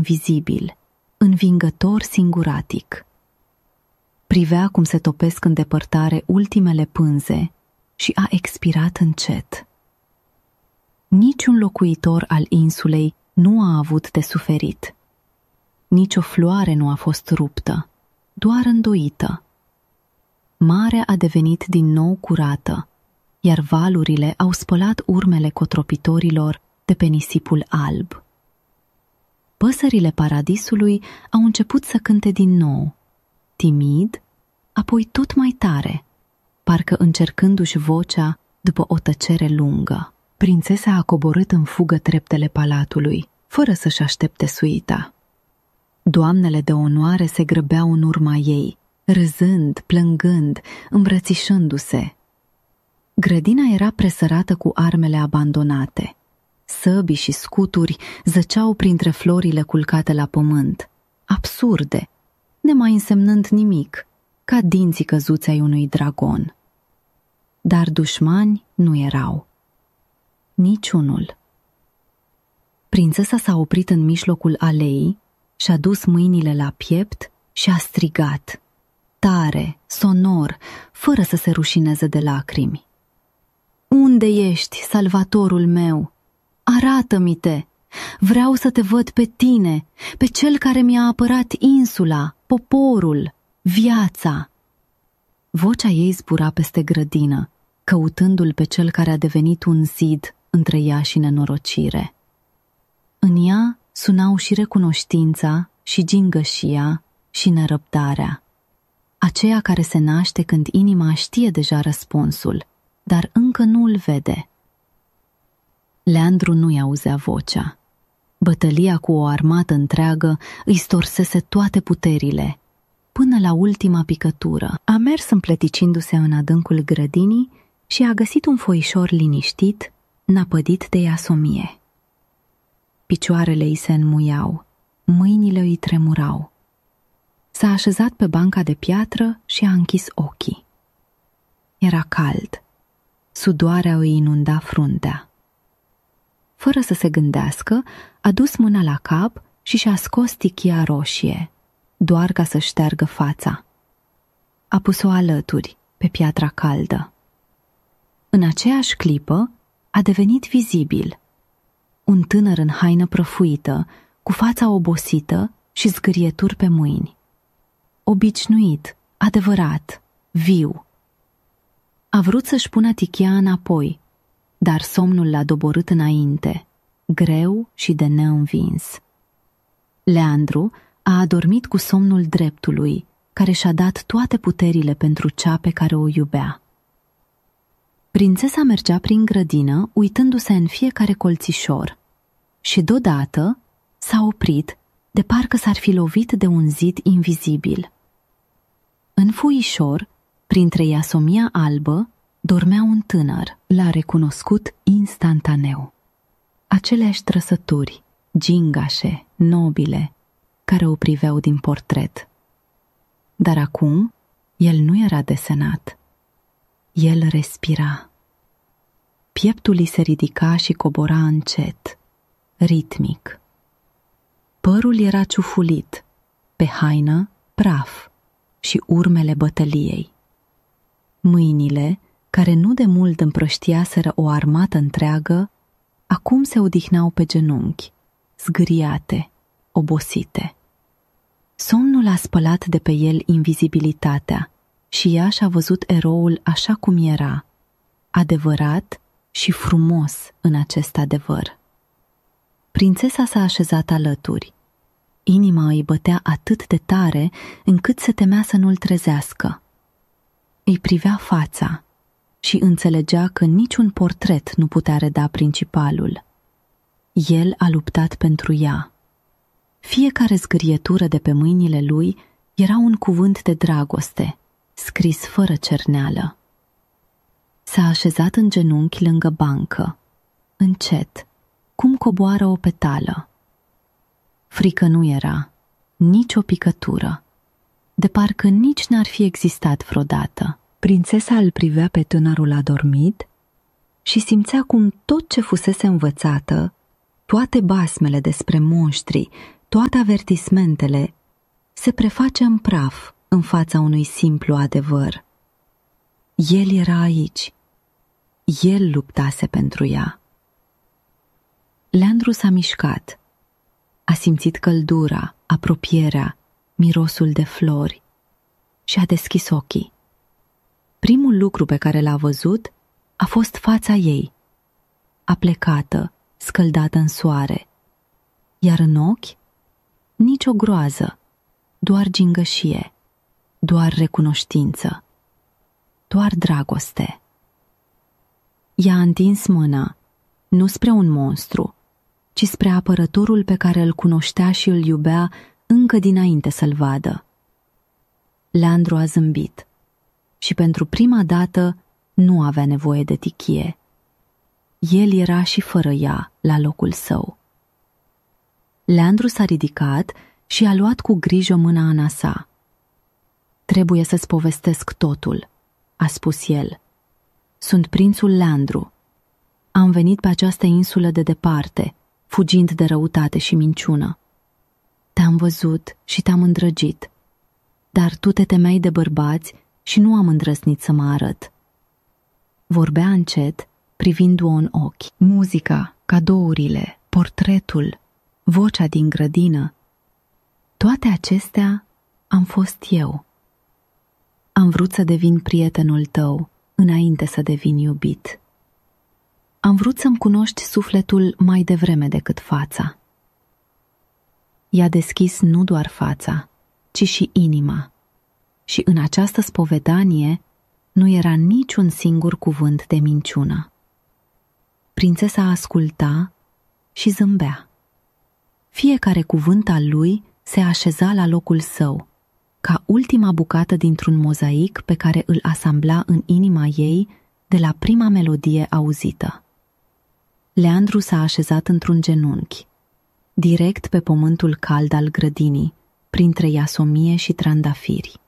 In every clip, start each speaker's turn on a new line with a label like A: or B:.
A: invizibil, învingător singuratic. Privea cum se topesc în depărtare ultimele pânze și a expirat încet. Niciun locuitor al insulei nu a avut de suferit. Nici o floare nu a fost ruptă, doar îndoită. Marea a devenit din nou curată, iar valurile au spălat urmele cotropitorilor de pe nisipul alb. Păsările paradisului au început să cânte din nou, timid, apoi tot mai tare, parcă încercându-și vocea după o tăcere lungă. Prințesa a coborât în fugă treptele palatului, fără să-și aștepte suita. Doamnele de onoare se grăbeau în urma ei, râzând, plângând, îmbrățișându-se. Grădina era presărată cu armele abandonate. Săbii și scuturi zăceau printre florile culcate la pământ, absurde, nemai însemnând nimic, ca dinții căzuți ai unui dragon. Dar dușmani nu erau. Niciunul. Prințesa s-a oprit în mijlocul aleii și-a dus mâinile la piept și a strigat, tare, sonor, fără să se rușineze de lacrimi. Unde ești, salvatorul meu? Arată-mi-te! Vreau să te văd pe tine, pe cel care mi-a apărat insula, poporul, viața. Vocea ei zbura peste grădină, căutându-l pe cel care a devenit un zid între ea și nenorocire. În ea sunau și recunoștința, și gingășia, și nerăbdarea. Aceea care se naște când inima știe deja răspunsul, dar încă nu îl vede. Leandru nu-i auzea vocea. Bătălia cu o armată întreagă îi storsese toate puterile. Până la ultima picătură, a mers împleticindu-se în adâncul grădinii și a găsit un foișor liniștit, năpădit de iasomie. Picioarele îi se înmuiau, mâinile îi tremurau. S-a așezat pe banca de piatră și a închis ochii. Era cald. Sudoarea îi inunda fruntea. Fără să se gândească, a dus mâna la cap și și-a scos tichia roșie, doar ca să șteargă fața. A pus-o alături, pe piatra caldă. În aceeași clipă, a devenit vizibil. Un tânăr în haină prăfuită, cu fața obosită și zgârieturi pe mâini. Obișnuit, adevărat, viu. A vrut să-și pună tichia înapoi, dar somnul l-a doborât înainte, greu și de neînvins. Leandru a adormit cu somnul dreptului, care și-a dat toate puterile pentru cea pe care o iubea. Prințesa mergea prin grădină, uitându-se în fiecare colțișor, și deodată s-a oprit, de parcă s-ar fi lovit de un zid invizibil. În fuișor, printre iasomia albă, dormea un tânăr. L-a recunoscut instantaneu. Aceleași trăsături, gingașe, nobile, care o priveau din portret. Dar acum, el nu era desenat. El respira. Pieptul îi se ridica și cobora încet, ritmic. Părul era ciufulit, pe haină praf și urmele bătăliei. Mâinile, care nu de mult împrăștiaseră o armată întreagă, acum se odihnau pe genunchi, zgâriate, obosite. Somnul a spălat de pe el invizibilitatea și ea și-a văzut eroul așa cum era, adevărat și frumos în acest adevăr. Prințesa s-a așezat alături. Inima îi bătea atât de tare încât se temea să nu-l trezească. Îi privea fața și înțelegea că niciun portret nu putea reda principalul. El a luptat pentru ea. Fiecare zgârietură de pe mâinile lui era un cuvânt de dragoste, scris fără cerneală. S-a așezat în genunchi lângă bancă, încet, cum coboară o petală. Frică nu era, nici o picătură, de parcă nici n-ar fi existat vreodată. Prințesa îl privea pe tânărul adormit și simțea cum tot ce fusese învățată, toate basmele despre monștri, toate avertismentele se preface în praf în fața unui simplu adevăr. El era aici. El luptase pentru ea. Leandru s-a mișcat. A simțit căldura, apropierea, mirosul de flori și a deschis ochii. Primul lucru pe care l-a văzut a fost fața ei, aplecată, scăldată în soare, iar în ochi nicio groază, doar gingășie, doar recunoștință, doar dragoste. I-a întins mâna, nu spre un monstru, ci spre apărătorul pe care îl cunoștea și îl iubea încă dinainte să-l vadă. Leandru a zâmbit și pentru prima dată nu avea nevoie de tichie. El era și fără ea la locul său. Leandru s-a ridicat și a luat cu grijă mâna Ana sa. Trebuie să-ți povestesc totul, a spus el. Sunt prințul Leandru. Am venit pe această insulă de departe, fugind de răutate și minciună. Te-am văzut și te-am îndrăgit, dar tu te temeai de bărbați și nu am îndrăznit să mă arăt. Vorbea încet, privindu-o în ochi. Muzica, cadourile, portretul, vocea din grădină, toate acestea am fost eu. Am vrut să devin prietenul tău înainte să devin iubit. Am vrut să-mi cunoști sufletul mai devreme decât fața. I-a deschis nu doar fața, ci și inima. Și în această spovedanie nu era niciun singur cuvânt de minciună. Prințesa asculta și zâmbea. Fiecare cuvânt al lui se așeza la locul său, ca ultima bucată dintr-un mozaic pe care îl asambla în inima ei de la prima melodie auzită. Leandru s-a așezat într-un genunchi, direct pe pământul cald al grădinii, printre iasomie și trandafiri.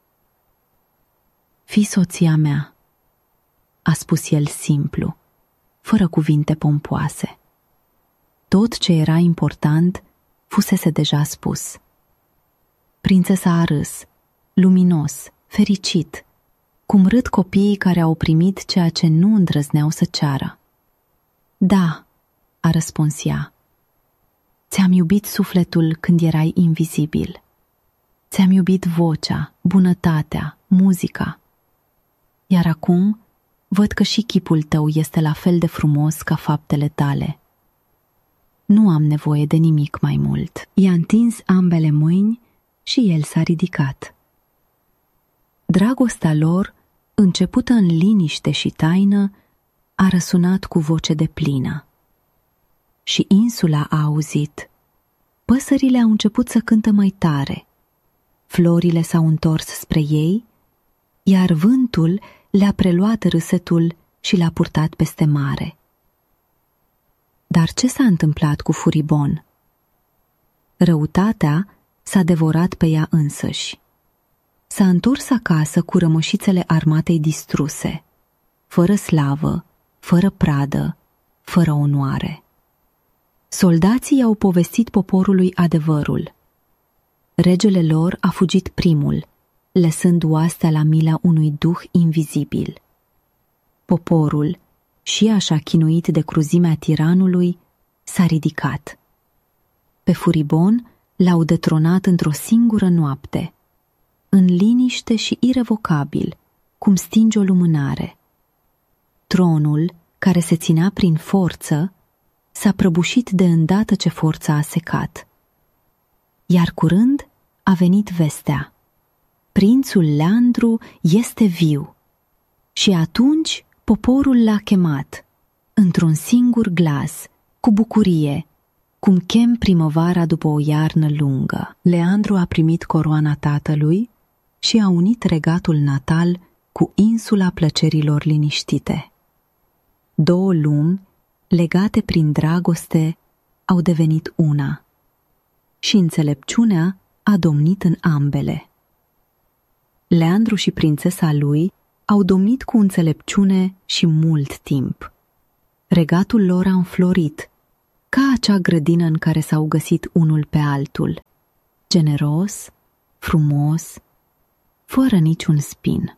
A: Fii soția mea, a spus el simplu, fără cuvinte pompoase. Tot ce era important fusese deja spus. Prințesa a râs, luminos, fericit, cum râd copiii care au primit ceea ce nu îndrăzneau să ceară. Da, a răspuns ea. Ți-am iubit sufletul când erai invizibil. Ți-am iubit vocea, bunătatea, muzica. Iar acum văd că și chipul tău este la fel de frumos ca faptele tale. Nu am nevoie de nimic mai mult. I-a întins ambele mâini și el s-a ridicat. Dragostea lor, începută în liniște și taină, a răsunat cu voce deplină. Și insula a auzit. Păsările au început să cântă mai tare. Florile s-au întors spre ei, iar vântul le-a preluat râsetul și l-a purtat peste mare. Dar ce s-a întâmplat cu Furibon? Răutatea s-a devorat pe ea însăși. S-a întors acasă cu rămășițele armatei distruse, fără slavă, fără pradă, fără onoare. Soldații i-au povestit poporului adevărul. Regele lor a fugit primul, lăsând oastea la mila unui duh invizibil. Poporul, și așa chinuit de cruzimea tiranului, s-a ridicat. Pe Furibon l-au detronat într-o singură noapte, în liniște și irevocabil, cum stinge o lumânare. Tronul, care se ținea prin forță, s-a prăbușit de îndată ce forța a secat. Iar curând a venit vestea. Prințul Leandru este viu. Și atunci poporul l-a chemat, într-un singur glas, cu bucurie, cum chem primăvara după o iarnă lungă. Leandru a primit coroana tatălui și a unit regatul natal cu insula plăcerilor liniștite. Două lumi, legate prin dragoste, au devenit una. Și înțelepciunea a domnit în ambele. Leandru și prințesa lui au domnit cu înțelepciune și mult timp. Regatul lor a înflorit, ca acea grădină în care s-au găsit unul pe altul, generos, frumos, fără niciun spin.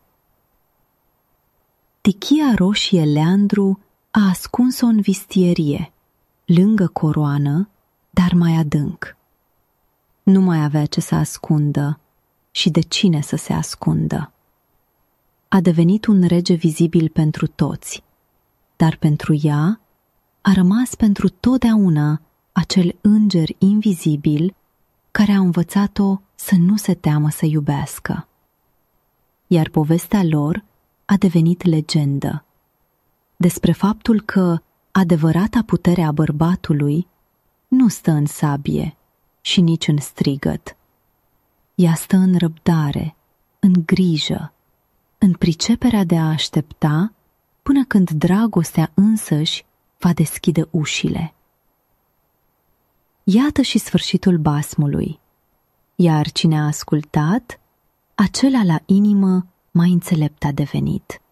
A: Tichia roșie Leandru a ascuns-o în vistierie, lângă coroană, dar mai adânc. Nu mai avea ce să ascundă și de cine să se ascundă. A devenit un rege vizibil pentru toți, dar pentru ea a rămas pentru totdeauna acel înger invizibil care a învățat-o să nu se teamă să iubească. Iar povestea lor a devenit legendă, despre faptul că adevărata putere a bărbatului nu stă în sabie și nici în strigăt. Ea stă în răbdare, în grijă, în priceperea de a aștepta până când dragostea însăși va deschide ușile. Iată și sfârșitul basmului, iar cine a ascultat, acela la inimă mai înțelept a devenit.